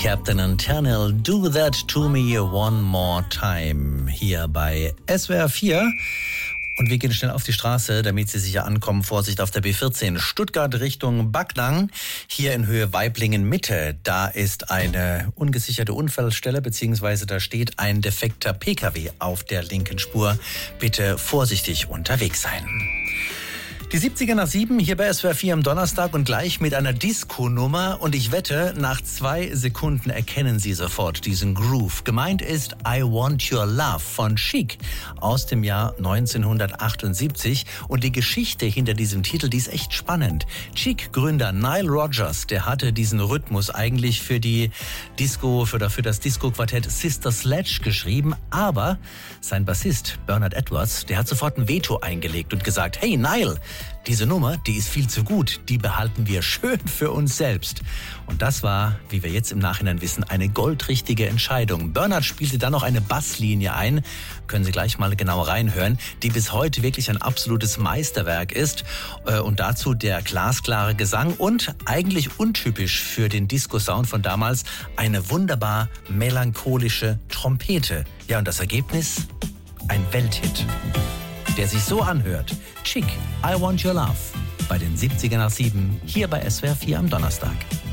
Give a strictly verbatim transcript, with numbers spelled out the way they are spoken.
Captain and Tennille, Do That To Me One More Time, hier bei S W R vier. Und wir gehen schnell auf die Straße, damit Sie sicher ankommen. Vorsicht auf der B vierzehn, Stuttgart Richtung Backnang. Hier in Höhe Waiblingen Mitte, da ist eine ungesicherte Unfallstelle, beziehungsweise da steht ein defekter P K W auf der linken Spur. Bitte vorsichtig unterwegs sein. Die siebziger nach sieben hier bei S W R vier am Donnerstag und gleich mit einer Disco-Nummer. Und ich wette, nach zwei Sekunden erkennen Sie sofort diesen Groove. Gemeint ist I Want Your Love von Chic aus dem Jahr neunzehnhundertachtundsiebzig. Und die Geschichte hinter diesem Titel, die ist echt spannend. Chic-Gründer Nile Rodgers, der hatte diesen Rhythmus eigentlich für die Disco, für, für das Disco-Quartett Sister Sledge geschrieben. Aber sein Bassist Bernard Edwards, der hat sofort ein Veto eingelegt und gesagt, hey Nile, diese Nummer, die ist viel zu gut, die behalten wir schön für uns selbst. Und das war, wie wir jetzt im Nachhinein wissen, eine goldrichtige Entscheidung. Bernard spielte dann noch eine Basslinie ein, können Sie gleich mal genau reinhören, die bis heute wirklich ein absolutes Meisterwerk ist. Und dazu der glasklare Gesang und eigentlich untypisch für den Disco-Sound von damals, eine wunderbar melancholische Trompete. Ja, und das Ergebnis? Ein Welthit, der sich so anhört. Chic, I Want Your Love, bei den siebziger nach sieben, hier bei S W R vier am Donnerstag.